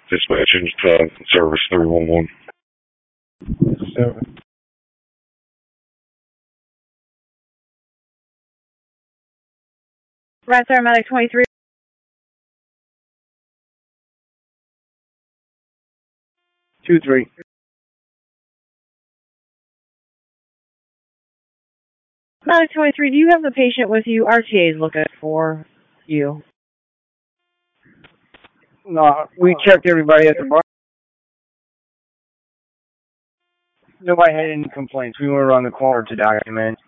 Dispatching service 311. So, Red Star Medic 23. 2-3. Medic 23, do you have the patient with you? RTA is looking for you. No, we checked everybody at the bar. Nobody had any complaints. We went around the corner to document.